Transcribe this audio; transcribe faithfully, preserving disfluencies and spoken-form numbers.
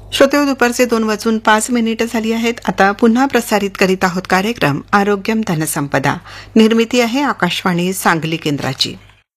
श्रोते दुपारचे दोन वाजून पाच मिनिटं झाली आहेत. आता पुन्हा प्रसारित करीत आहोत कार्यक्रम आरोग्यम धनसंपदा. निर्मिती आहे आकाशवाणी सांगली केंद्राची.